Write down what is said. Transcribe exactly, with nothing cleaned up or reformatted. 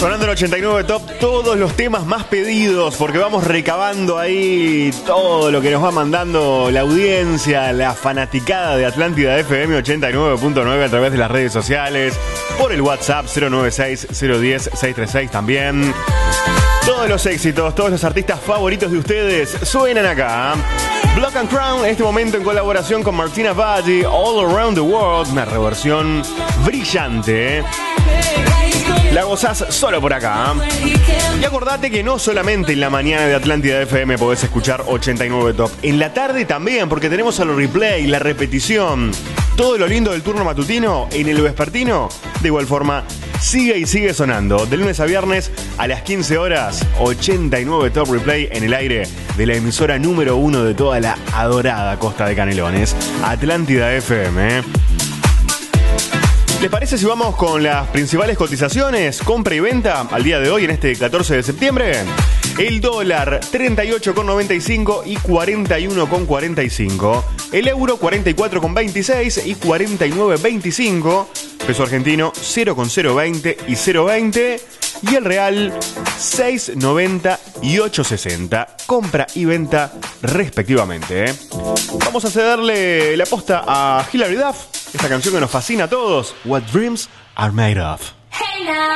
Sonando el ochenta y nueve Top, todos los temas más pedidos, porque vamos recabando ahí todo lo que nos va mandando la audiencia, la fanaticada de Atlántida F M ochenta y nueve punto nueve a través de las redes sociales, por el WhatsApp cero nueve seis, cero uno cero, seis tres seis también. Todos los éxitos, todos los artistas favoritos de ustedes suenan acá. Block and Crown, en este momento en colaboración con Martina Baggi, All Around the World, una reversión brillante, ¿eh? La gozás solo por acá. Y acordate que no solamente en la mañana de Atlántida F M podés escuchar ochenta y nueve Top. En la tarde también, porque tenemos el replay, la repetición, todo lo lindo del turno matutino en el vespertino. De igual forma, sigue y sigue sonando. De lunes a viernes a las quince horas, ochenta y nueve Top Replay en el aire de la emisora número uno de toda la adorada costa de Canelones, Atlántida F M, ¿eh? ¿Les parece si vamos con las principales cotizaciones, compra y venta al día de hoy en este catorce de septiembre? El dólar treinta y ocho con noventa y cinco y cuarenta y uno con cuarenta y cinco. El euro cuarenta y cuatro con veintiséis y cuarenta y nueve con veinticinco. Peso argentino cero con cero veinte y cero veinte. Y el real seis noventa y ocho sesenta. Compra y venta respectivamente, ¿eh? Vamos a cederle la posta a Hilary Duff, esta canción que nos fascina a todos, What Dreams Are Made Of. Hey now.